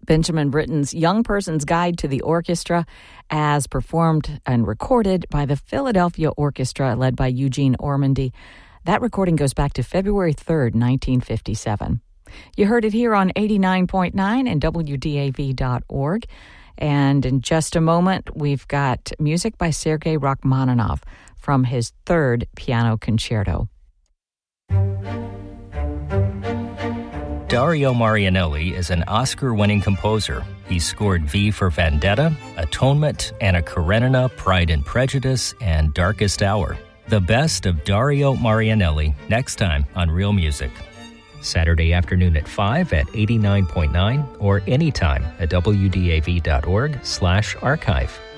Benjamin Britten's Young Person's Guide to the Orchestra, as performed and recorded by the Philadelphia Orchestra, led by Eugene Ormandy. That recording goes back to February 3rd, 1957. You heard it here on 89.9 and WDAV.org. And in just a moment, we've got music by Sergei Rachmaninoff from his third piano concerto. Dario Marianelli is an Oscar-winning composer. He scored V for Vendetta, Atonement, Anna Karenina, Pride and Prejudice, and Darkest Hour. The best of Dario Marianelli next time on Real Music. Saturday afternoon at 5 at 89.9 or anytime at WDAV.org/archive.